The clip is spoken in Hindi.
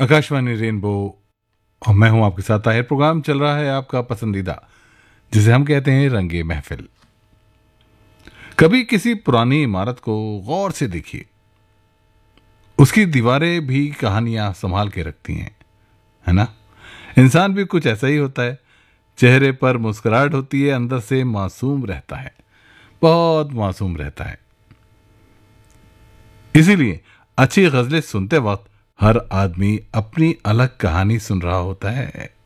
आकाशवाणी रेनबो और मैं हूं आपके साथ ताहिर। प्रोग्राम चल रहा है आपका पसंदीदा, जिसे हम कहते हैं रंगे महफिल। कभी किसी पुरानी इमारत को गौर से देखिए, उसकी दीवारें भी कहानियां संभाल के रखती हैं, है ना। इंसान भी कुछ ऐसा ही होता है। चेहरे पर मुस्कुराहट होती है, अंदर से मासूम रहता है, बहुत मासूम रहता है। इसीलिए अच्छी गजलें सुनते वक्त हर आदमी अपनी अलग कहानी सुन रहा होता है।